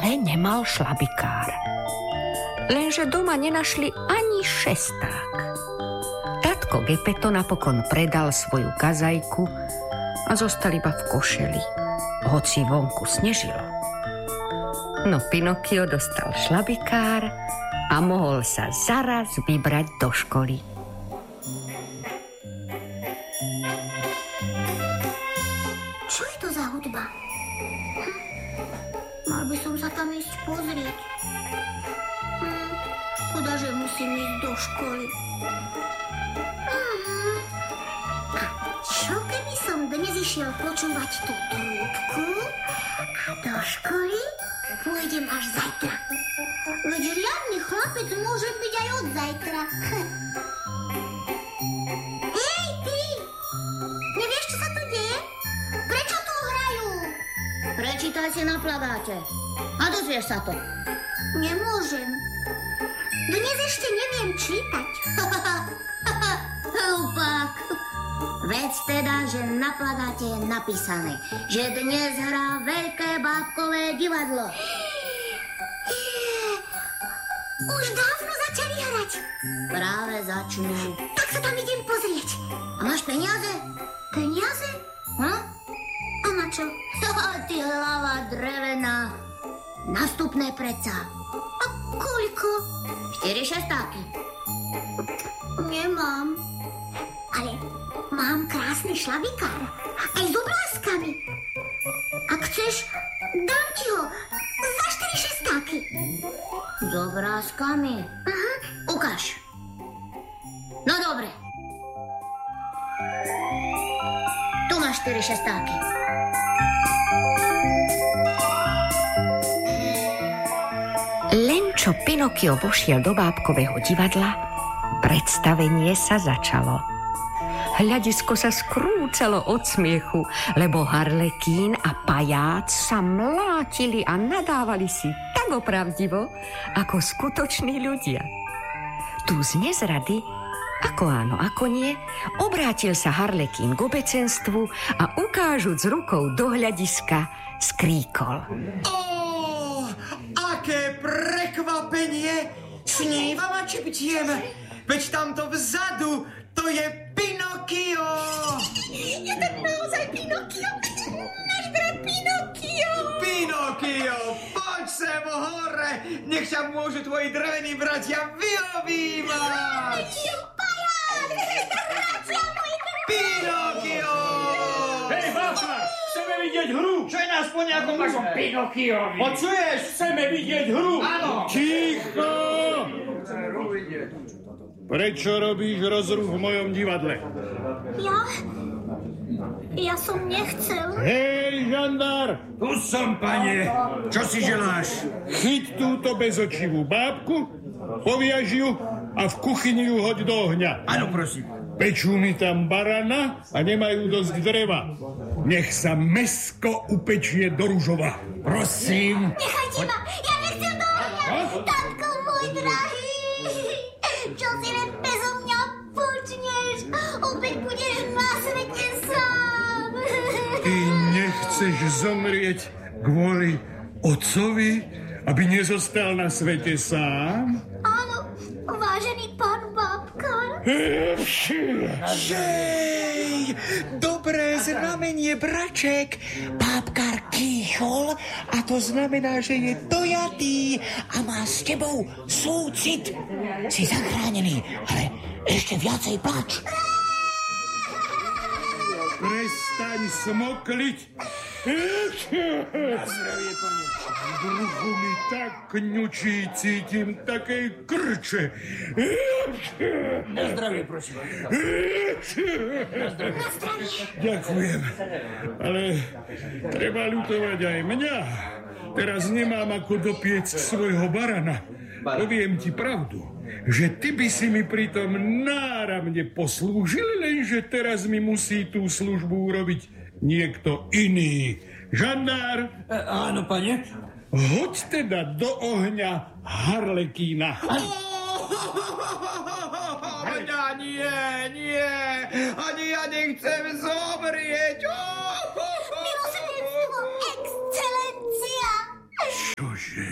ale nemal šlabikár. Lenže doma nenašli ani šesták. Tatko Gepeto napokon predal svoju kazajku a zostal iba v košeli, hoci vonku snežilo. No Pinokio dostal šlabikár a mohol sa zaraz vybrať do školy. Čo je to za hudba? Mal by som sa tam ísť pozrieť. Škoda, že musím ísť do školy. A čo keby som dnes išiel počúvať túto hudbu a do školy pôjdem až zajtra? Veď riadny chlapec môže byť aj od zajtra. Hej, ty! Nevieš, čo sa tu deje? Prečo tu hrajú? Prečítaj si na plagáte a dozvieš sa to. Nemôžem. Dnes ešte neviem čítať. Hlupák. Veď teda, že na plagáte je napísané, že dnes hrá veľké bábkové divadlo. Už dávno začali hrať. Práve začnú. Tak sa tam idem pozrieť. A máš peniaze? Peniaze? Hm? A na čo? Ty hlava drevená. Nastupné predsa. A koľko? 4 šestáky. Nemám. Ale mám krásny šlabikár. Aj s obrázkami. Ak chceš, dám ti ho za 4 šestáky. S obrázkami? Aha. Ukáž. No dobre. Tu máš 4 šestáky. Len čo Pinokio vošiel do bábkového divadla, predstavenie sa začalo. Hľadisko sa skrúcalo od smiechu, lebo Harlekín a Pajác sa mlátili a nadávali si tak opravdivo, ako skutoční ľudia. Tu z nezrady, ako áno, ako nie, obrátil sa Harlekín k obecenstvu a ukážuc rukou do hľadiska, skríkol. Aké prekvapenie! Snívam a či bdiem? Veď tamto vzadu, to je Pinokio! Je to naozaj Pinokio? Náš brat Pinokio! Pinokio, poď sem hore! Nech ťa môžu tvoji drevení bratia vyobímať! Pinokio! Hej, Báša, chceme vidieť hru! Čo je nás po nejakom vašom Pinokiovi? Počuješ? Chceme vidieť hru! Áno! Ticho! Prečo robíš rozruch v mojom divadle? Ja som nechcel. Hej, žandár! Tu som, pane. Čo si želáš? Chyť túto bezočivú bábku, poviaž ju a v kuchyni ju hoď do ohňa. Áno, prosím. Pečú mi tam barana a nemajú dosť dreva. Nech sa mäsko upečie do ružova. Prosím. Nechajte ma, ja nechcem do ohňa. Tatko môj drahý. Čo si len bezo mňa počneš? Opäť budeš na svete sám. Ty nechceš zomrieť kvôli otcovi, aby nezostal na svete sám? Áno, vážený pán bábkar. Jej, dobré znamenie, braček. Bábkar kýchol a to znamená, že je dojatý a má s tebou súcit. Si zachránený, ale ešte viacej plač. Prestaň smokliť. V bruchu mi tak kňučí, cítim takej krče. Na zdravie, prosím. Ďakujem, ale treba ľutovať aj mňa. Teraz nemám ako dopiecť svojho barana. Poviem ti pravdu, že ty by si mi pritom náramne poslúžil, lenže teraz mi musí tú službu urobiť niekto iný. Žandár? Áno, pane. Hoď teda do ohňa Harlekína. Nie. Ani ja nechcem zomrieť. Milosrdenstvo, excelencia. Čože?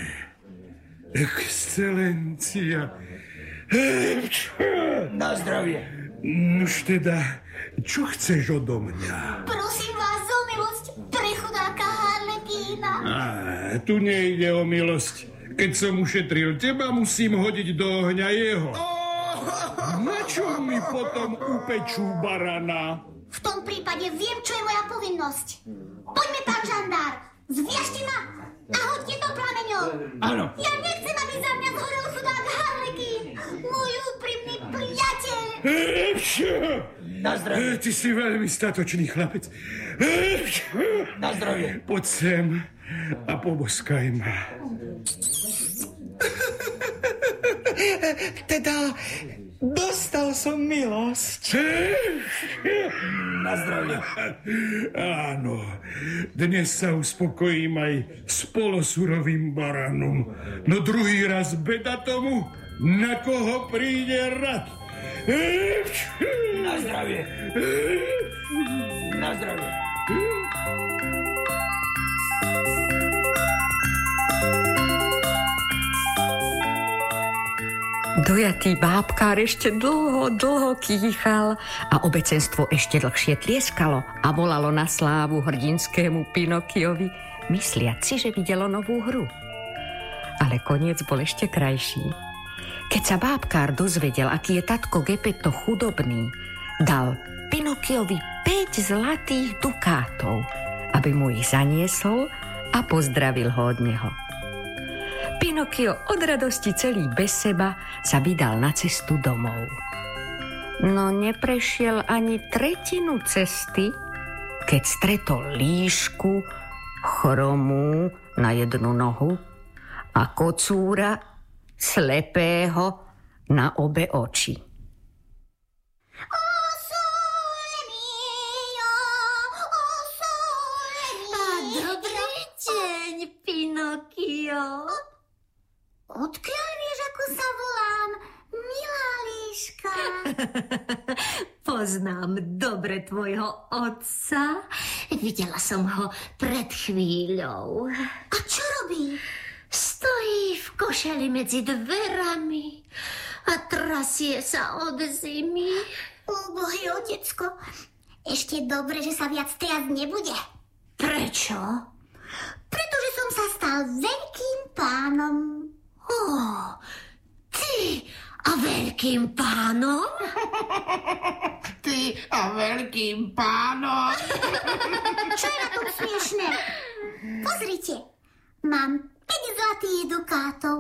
Excelencia. Na zdravie. Nož teda, čo chceš odo mňa? Prosím vás o milosť pre chudáka Harlekína. Tu nejde o milosť. Keď som ušetril teba, musím hodiť do ohňa jeho. Na čo mi potom upečú barana? V tom prípade viem, čo je moja povinnosť. Poďme, pán žandár, zviažte ma a hoďte do plameňov. Áno. Ja nechcem, aby za mňa zhorel chudák Harlekín, môj úprimný priateľ. Na zdravie. Ty si veľmi statočný chlapec. Na zdravie. Poď sem a poboskaj ma. Teda, dostal som milosť. Na zdravie. Áno, dnes sa uspokojím aj s polosurovým baranom. No druhý raz beda tomu, na koho príde rad. Na zdravie. Na zdravie. Dojatý bábkár ešte dlho kýchal a obecenstvo ešte dlhšie tlieskalo a volalo na slávu hrdinskému Pinokiovi, mysliac si, že videlo novú hru. Ale koniec bol ešte krajší. Keď sa bábkár dozvedel, aký je tatko Gepetto chudobný, dal Pinokiovi 5 zlatých dukátov, aby mu ich zaniesol a pozdravil ho od neho. Pinokio od radosti celý bez seba sa vydal na cestu domov. No neprešiel ani tretinu cesty, keď stretol líšku, chromú na jednu nohu a kocúra slepého na obe oči. Dobrý deň, Pinokio. Odkiaľ vieš, ako sa volám, milá líška? Poznám dobre tvojho otca. Videla som ho pred chvíľou. A čo robí? Stojí v košeli medzi dverami a trasie sa od zimy. Úbohý otecko, ešte dobre, že sa viac triasť nebude. Prečo? Pretože som sa stal veľkým pánom. Ty a veľkým pánom? Ty a veľkým pánom? Čo je na tom smiešné? Pozrite, mám 5 zlatých dukátov.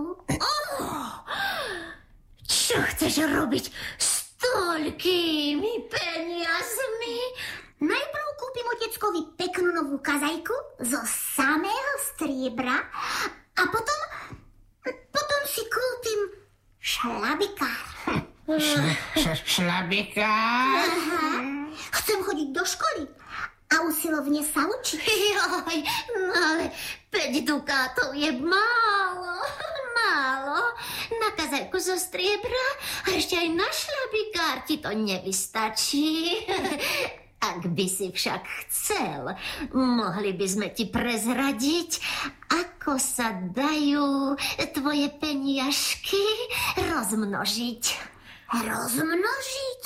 Čo chceš robiť s toľkými peniazmi? Najprv kúpim oteckovi peknú novú kazajku zo samého striebra a potom si kúpim šlabikár. Šlabikár? Chcem chodiť do školy a usilovne sa učiť. Joj, no ale 5 dukátov je málo. Na kazajku zo striebra a ešte aj na šlabikár ti to nevystačí. Ak by si však chcel, mohli by sme ti prezradiť, ako sa dajú tvoje peniažky rozmnožiť. Rozmnožiť?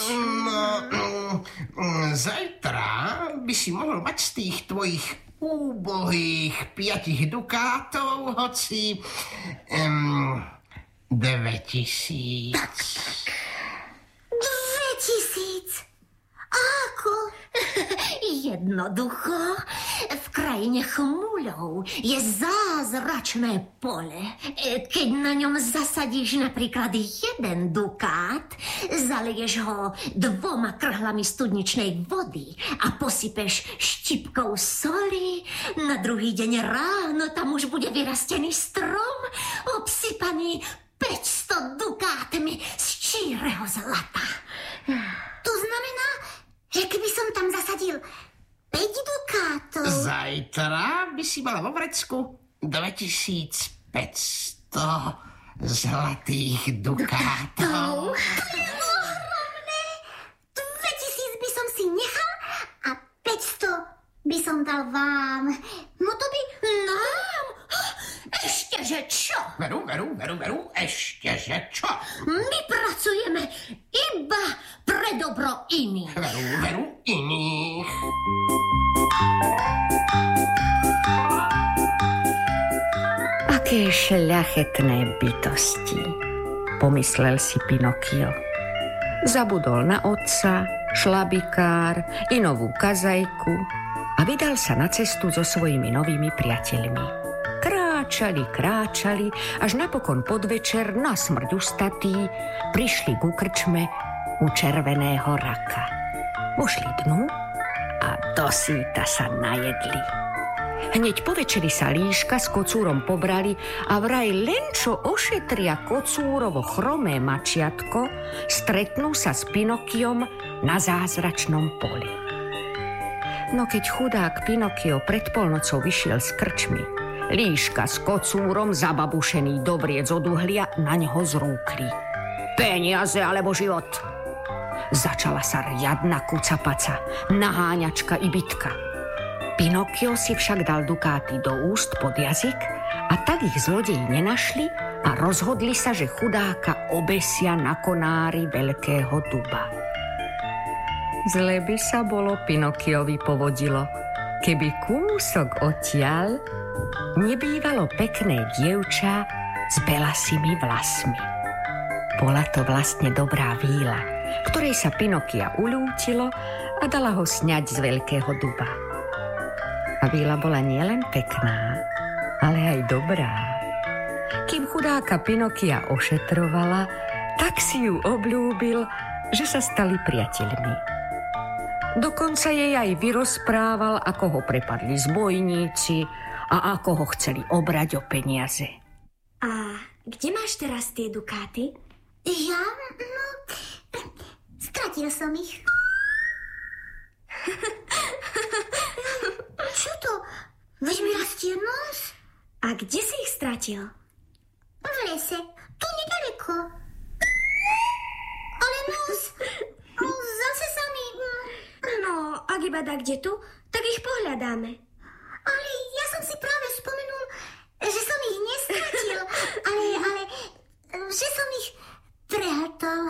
Zajtra by si mohol mať z tých tvojich úbohých 5 dukátov, hoci 2000. 2000? Ako? Jednoducho, v krajine chmuľov je zázračné pole. Keď na ňom zasadíš napríklad 1 dukát, zaleješ ho 2 krhlami studničnej vody a posypeš štipkou soli, na druhý deň ráno tam už bude vyrastený strom, obsypaný 500 dukátmi z číreho zlata. To znamená, že keby som tam zasadil 5 dukátov... Zajtra by si mala vo vrecku 2500 zlatých dukátov. To je ohromné! 2000 by som si nechal a 500 by som dal vám. No to by... Nám? Ešte že čo? Veru, ešte, že čo? My pracujeme iba pre dobro iných. Veru, iných. Aké šľachetné bytosti, pomyslel si Pinokio. Zabudol na otca, šlabikár i novú kazajku a vydal sa na cestu so svojimi novými priateľmi. Kráčali, až napokon podvečer na smrť ustatí prišli ku krčme u Červeného raka. Vošli dnu a dosýta sa najedli. Hneď po večeri sa líška s kocúrom pobrali a vraj len čo ošetria kocúrovo chromé mačiatko, stretnú sa s Pinokiom na zázračnom poli. No keď chudák Pinokio pred polnocou vyšiel z krčmy, líška s kocúrom, zababušený do vriec od uhlia, na ňo zrúkli. Peniaze alebo život! Začala sa riadna kucapaca, naháňačka i bitka. Pinokio si však dal dukáty do úst pod jazyk a tak ich zlodeji nenašli a rozhodli sa, že chudáka obesia na konári veľkého duba. Zle by sa bolo Pinokiovi povodilo, keby kúsok odtiaľ nebývalo pekné dievča s belasými vlasmi. Bola to vlastne dobrá víla, ktorej sa Pinokia uľútilo a dala ho sňať z veľkého duba. A víla bola nielen pekná, ale aj dobrá. Kým chudáka Pinokia ošetrovala, tak si ju obľúbil, že sa stali priateľmi. Dokonca jej aj vyrozprával, ako ho prepadli zbojníci a ako ho chceli obrať o peniaze. A kde máš teraz tie dukáty? Ja? No, stratil som ich. Čo to? Veď mi rastie nos. A kde si ich stratil? V lese, tu nedaleko. Ale nos, zase sa mi... No, ak iba da kde tu, tak ich pohľadáme. Ale ja som si práve spomenul, že som ich nestratil, ale že som ich prehltol.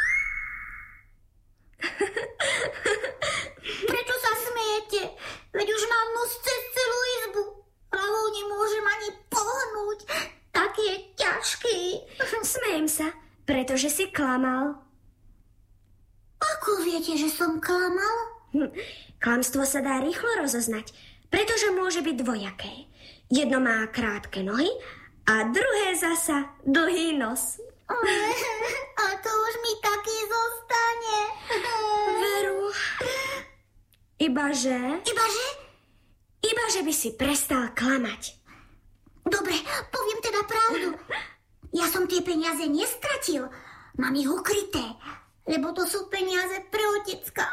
Prečo sa smejete? Veď už mám nos cez celú izbu. Hlavou nemôžem ani pohnúť. Tak je ťažký. Smejem sa, pretože si klamal. Ako viete, že som klamal? Klamstvo sa dá rýchlo rozoznať, pretože môže byť dvojaké. Jedno má krátke nohy a druhé zasa dlhý nos. A to už mi taký zostane. Veru. Ibaže? Ibaže? Ibaže by si prestal klamať. Dobre, poviem teda pravdu. Ja som tie peniaze nestratil. Mám ich ukryté, lebo to sú peniaze pre otecka.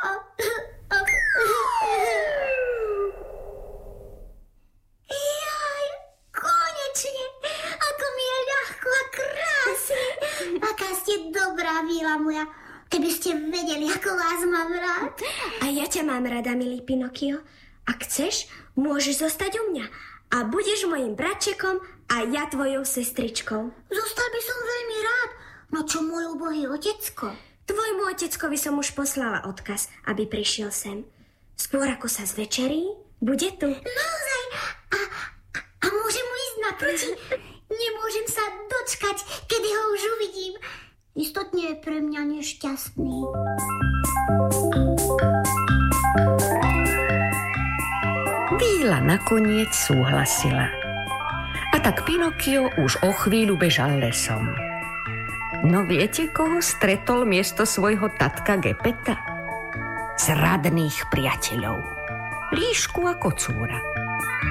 Jaj, konečne. Ako mi je ľahko a krásne. Aká ste dobrá, víla moja. Keby ste vedeli, ako vás mám rád. A ja ťa mám rada, milý Pinokio. Ak chceš, môžeš zostať u mňa a budeš mojim bratčekom a ja tvojou sestričkou. Zostal by som veľmi rád. No čo môj ubohý otecko? Tvojmu oteckovi som už poslala odkaz, aby prišiel sem. Skôr ako sa zvečerí, bude tu. Naozaj? A môžem mu ísť naproti? Nemôžem sa dočkať, kedy ho už uvidím. Istotne je pre mňa nešťastný. Víla nakoniec súhlasila. A tak Pinokio už o chvíľu bežal lesom. No viete, koho stretol miesto svojho tatka Gepeta? Zradných priateľov. Líšku a kocúra.